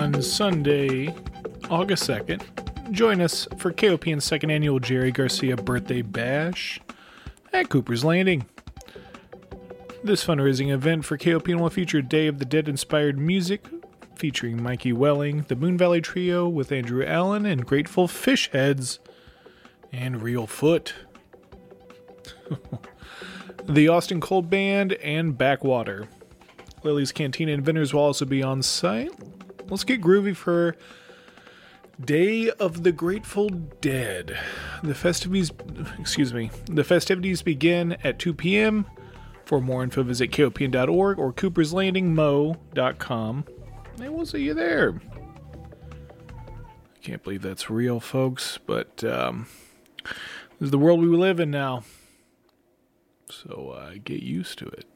on Sunday, August 2nd. Join us for KOPN's second annual Jerry Garcia Birthday Bash at Cooper's Landing. This fundraising event for KOPN will feature Day of the Dead-inspired music featuring Mikey Welling, the Moon Valley Trio with Andrew Allen, and Grateful Fish Heads, and Real Foot. The Austin Cold Band, and Backwater. Lily's Cantina and vendors will also be on site. Let's get groovy for Day of the Grateful Dead. The festivities begin at 2 p.m. For more info, visit kopn.org or cooperslandingmo.com. And we'll see you there. I can't believe that's real, folks, but this is the world we live in now. So get used to it.